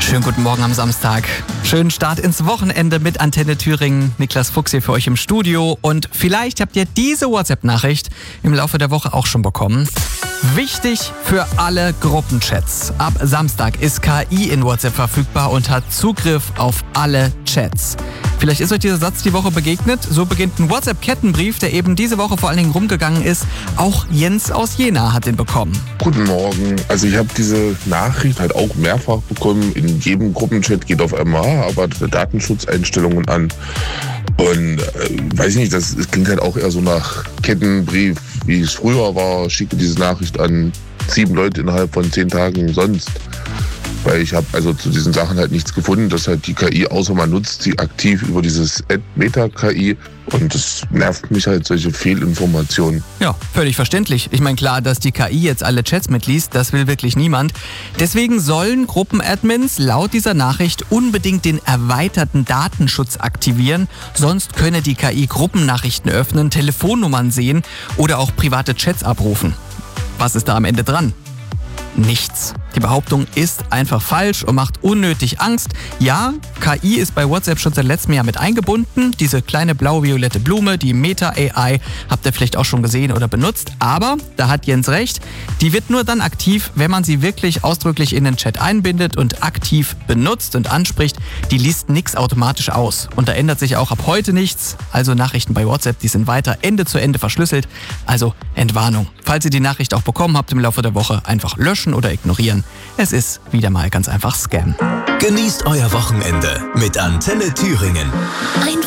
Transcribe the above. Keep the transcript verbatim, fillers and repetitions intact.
Schönen guten Morgen am Samstag. Schönen Start ins Wochenende mit Antenne Thüringen. Niklas Fuchs hier für euch im Studio. Und vielleicht habt ihr diese WhatsApp-Nachricht im Laufe der Woche auch schon bekommen. Wichtig für alle Gruppenchats. Ab Samstag ist K I in WhatsApp verfügbar und hat Zugriff auf alle Chats. Vielleicht ist euch dieser Satz die Woche begegnet. So beginnt ein WhatsApp-Kettenbrief, der eben diese Woche vor allen Dingen rumgegangen ist. Auch Jens aus Jena hat den bekommen. Guten Morgen. Also ich habe diese Nachricht halt auch mehrfach bekommen. In jedem Gruppenchat geht auf einmal aber Datenschutzeinstellungen an. Und äh, weiß nicht, das, das klingt halt auch eher so nach Kettenbrief, wie es früher war. Schicke diese Nachricht an sieben Leute innerhalb von zehn Tagen sonst. Weil ich habe also zu diesen Sachen halt nichts gefunden, dass halt die K I, außer man nutzt sie aktiv über dieses Meta-K I. Und das nervt mich halt, solche Fehlinformationen. Ja, völlig verständlich. Ich meine, klar, dass die K I jetzt alle Chats mitliest, das will wirklich niemand. Deswegen sollen Gruppenadmins laut dieser Nachricht unbedingt den erweiterten Datenschutz aktivieren. Sonst könne die K I Gruppennachrichten öffnen, Telefonnummern sehen oder auch private Chats abrufen. Was ist da am Ende dran? Nichts. Die Behauptung ist einfach falsch und macht unnötig Angst. Ja, K I ist bei WhatsApp schon seit letztem Jahr mit eingebunden. Diese kleine blau-violette Blume, die Meta-A I, habt ihr vielleicht auch schon gesehen oder benutzt. Aber, da hat Jens recht, die wird nur dann aktiv, wenn man sie wirklich ausdrücklich in den Chat einbindet und aktiv benutzt und anspricht. Die liest nichts automatisch aus. Und da ändert sich auch ab heute nichts. Also Nachrichten bei WhatsApp, die sind weiter Ende zu Ende verschlüsselt. Also Entwarnung. Falls ihr die Nachricht auch bekommen habt im Laufe der Woche, einfach löschen oder ignorieren. Es ist wieder mal ganz einfach Scam. Genießt euer Wochenende mit Antenne Thüringen. Einfach